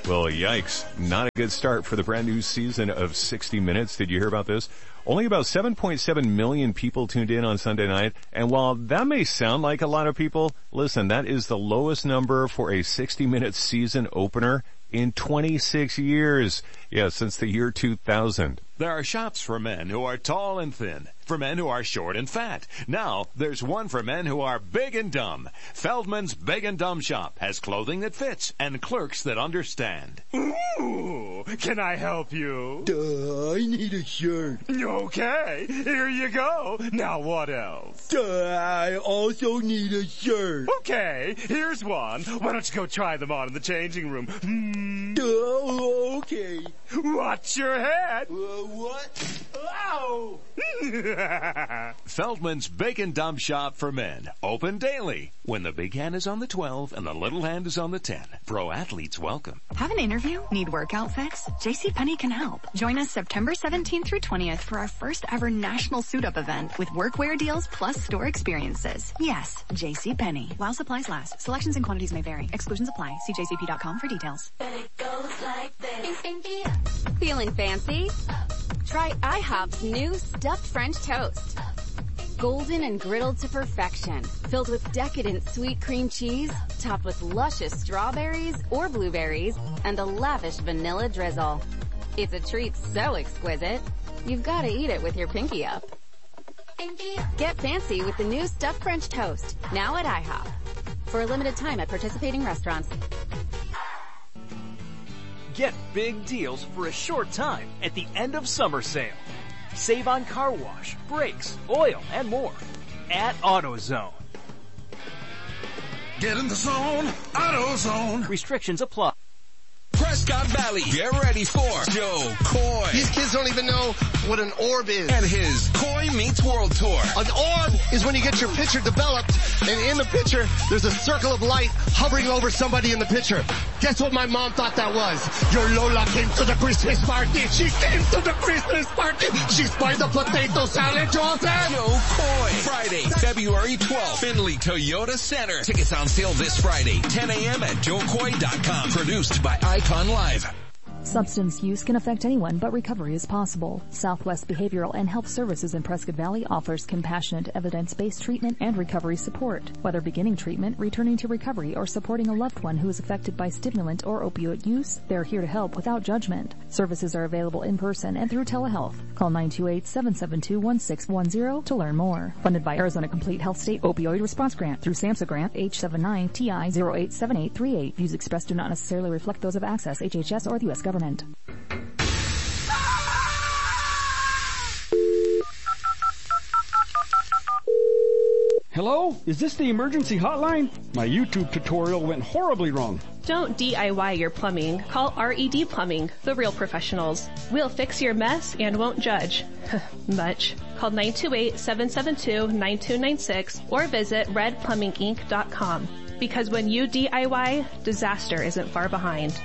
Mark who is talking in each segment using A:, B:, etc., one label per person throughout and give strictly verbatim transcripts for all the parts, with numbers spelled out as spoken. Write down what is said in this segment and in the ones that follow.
A: Well, yikes. Not a good start for the brand new season of sixty minutes. Did you hear about this? Only about seven point seven million people tuned in on Sunday night. And while that may sound like a lot of people, listen, that is the lowest number for a sixty minute season opener in twenty-six years. Yeah, since the year two thousand.
B: There are shops for men who are tall and thin, for men who are short and fat. Now, there's one for men who are big and dumb. Feldman's Big and Dumb Shop has clothing that fits and clerks that understand.
C: Ooh, can I help you?
D: Duh, I need a shirt.
C: Okay, here you go. Now what else?
D: Duh, I also need a shirt.
C: Okay, here's one. Why don't you go try them on in the changing room? Hmm.
D: Duh, okay.
C: Watch your head.
D: Uh, what? Ow!
B: Feldman's Big and Dumb Shop for men. Open daily. When the big hand is on the twelve and the little hand is on the ten. Pro athletes welcome.
E: Have an interview? Need work outfits? JCPenney can help. Join us September seventeenth through twentieth for our first ever national suit-up event with workwear deals plus store experiences. Yes, JCPenney. While supplies last. Selections and quantities may vary. Exclusions apply. See j c p dot com for details.
F: It goes like this.
G: Feeling fancy? Try IHOP's new stuffed French toast. Golden and griddled to perfection, filled with decadent sweet cream cheese, topped with luscious strawberries or blueberries, and a lavish vanilla drizzle. It's a treat so exquisite, you've got to eat it with your pinky up. Get fancy with the new stuffed French toast, now at IHOP. For a limited time at participating restaurants.
H: Get big deals for a short time at the end of summer sale. Save on car wash, brakes, oil, and more at AutoZone.
I: Get in the zone, AutoZone.
H: Restrictions apply.
I: Prescott Valley, get ready for Joe Coy.
J: These kids don't even know what an orb is.
I: And his Coy Meets World Tour.
J: An orb is when you get your picture developed, and in the picture, there's a circle of light hovering over somebody in the picture. Guess what my mom thought that was? Your Lola came to the Christmas party. She came to the Christmas party. She spied the potato salad, Joseph.
I: Joe Coy. Friday, February twelfth, Findlay Toyota Center. Tickets on sale this Friday, ten a.m. at joe coy dot com. Produced by Icon Live.
K: Substance use can affect anyone, but recovery is possible. Southwest Behavioral and Health Services in Prescott Valley offers compassionate, evidence-based treatment and recovery support. Whether beginning treatment, returning to recovery, or supporting a loved one who is affected by stimulant or opioid use, they're here to help without judgment. Services are available in person and through telehealth. Call nine two eight, seven seven two, one six one zero to learn more. Funded by Arizona Complete Health State Opioid Response Grant through SAMHSA Grant H seven nine T I zero eight seven eight three eight. Views expressed do not necessarily reflect those of Access, H H S, or the U S government.
L: Hello? Is this the emergency hotline? My YouTube tutorial went horribly wrong.
M: Don't D I Y your plumbing. Call R E D Plumbing, the real professionals. We'll fix your mess and won't judge. Much. Call nine two eight, seven seven two, nine two nine six or visit red plumbing inc dot com. Because when you D I Y, disaster isn't far behind.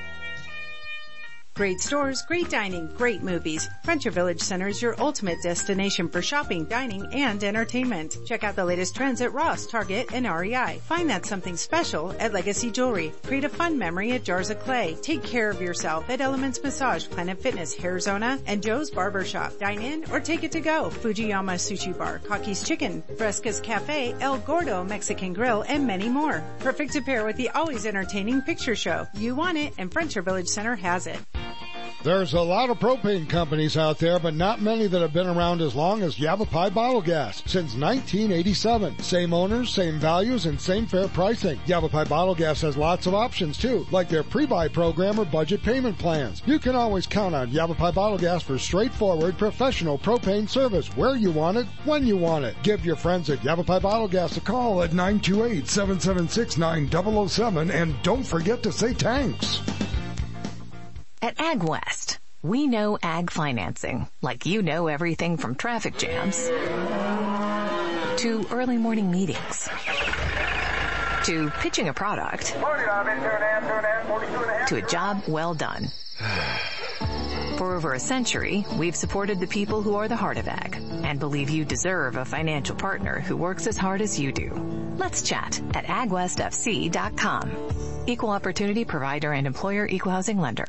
N: Great stores, great dining, great movies. Frontier Village Center is your ultimate destination for shopping, dining, and entertainment. Check out the latest trends at Ross, Target, and R E I. Find that something special at Legacy Jewelry. Create a fun memory at Jars of Clay. Take care of yourself at Elements Massage, Planet Fitness, Hairzona, and Joe's Barbershop. Dine in or take it to go. Fujiyama Sushi Bar, Kaki's Chicken, Fresca's Cafe, El Gordo Mexican Grill, and many more. Perfect to pair with the always entertaining picture show. You want it, and Frontier Village Center has it.
O: There's a lot of propane companies out there, but not many that have been around as long as Yavapai Bottle Gas. Since nineteen eighty-seven. Same owners, same values, and same fair pricing. Yavapai Bottle Gas has lots of options too, like their pre-buy program or budget payment plans. You can always count on Yavapai Bottle Gas for straightforward, professional propane service where you want it, when you want it. Give your friends at Yavapai Bottle Gas a call at nine two eight, seven seven six, nine zero zero seven, and don't forget to say thanks.
P: At AgWest, we know ag financing, like you know everything from traffic jams to early morning meetings to pitching a product to a job well done. For over a century, we've supported the people who are the heart of ag and believe you deserve a financial partner who works as hard as you do. Let's chat at ag west f c dot com. Equal Opportunity Provider and Employer Equal Housing Lender.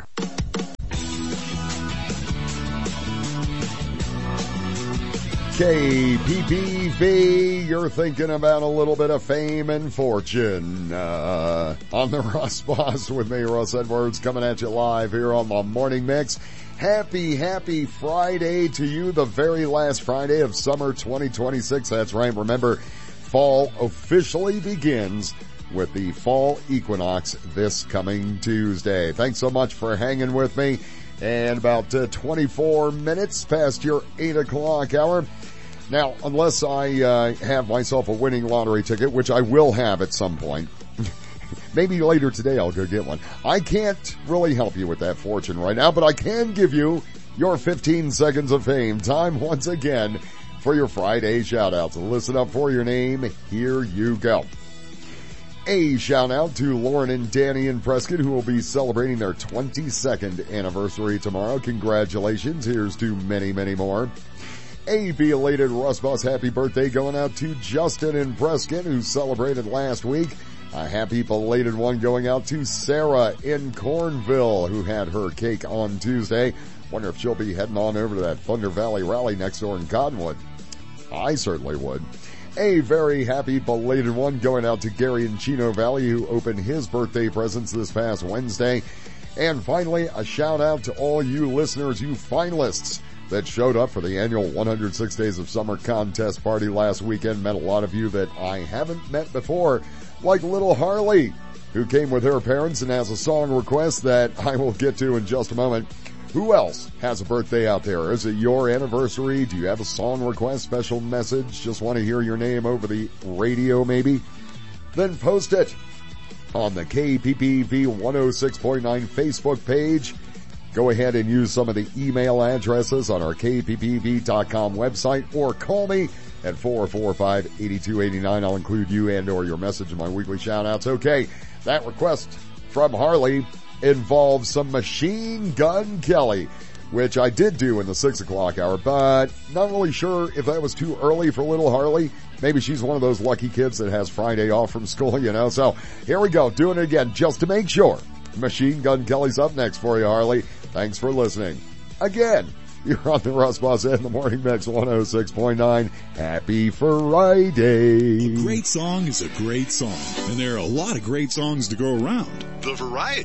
Q: K P P V, you're thinking about a little bit of fame and fortune. Uh, on the Russ Boss with me, Russ Edwards, coming at you live here on the Morning Mix. Happy, happy Friday to you, the very last Friday of summer twenty twenty-six. That's right. Remember, fall officially begins with the fall equinox this coming Tuesday. Thanks so much for hanging with me. And about uh, twenty-four minutes past your eight o'clock hour. Now, unless I uh, have myself a winning lottery ticket, which I will have at some point, maybe later today I'll go get one. I can't really help you with that fortune right now, but I can give you your fifteen seconds of fame. Time once again for your Friday shout-outs. Listen up for your name. Here you go. A shout-out to Lauren and Danny in Prescott, who will be celebrating their twenty-second anniversary tomorrow. Congratulations. Here's to many, many more. A belated Russ Boss happy birthday going out to Justin in Prescott, who celebrated last week. A happy belated one going out to Sarah in Cornville, who had her cake on Tuesday. Wonder if she'll be heading on over to that Thunder Valley rally next door in Cottonwood. I certainly would. A very happy belated one going out to Gary in Chino Valley, who opened his birthday presents this past Wednesday. And finally, a shout out to all you listeners, you finalists that showed up for the annual one hundred six Days of Summer contest party last weekend. Met a lot of you that I haven't met before, like little Harley, who came with her parents and has a song request that I will get to in just a moment. Who else has a birthday out there? Is it your anniversary? Do you have a song request, special message? Just want to hear your name over the radio maybe? Then post it on the K P P V one oh six point nine Facebook page. Go ahead and use some of the email addresses on our K P P V dot com website, or call me at four four five, eight two eight nine. I'll include you and or your message in my weekly shout-outs. Okay, that request from Harley involves some Machine Gun Kelly, which I did do in the six o'clock hour, but not really sure if that was too early for little Harley. Maybe she's one of those lucky kids that has Friday off from school, you know. So here we go, doing it again just to make sure. Machine Gun Kelly's up next for you, Harley. Thanks for listening. Again, you're on the Russ Boss in the Morning Mix one oh six point nine. Happy Friday.
R: A great song is a great song, and there are a lot of great songs to go around.
S: The variety.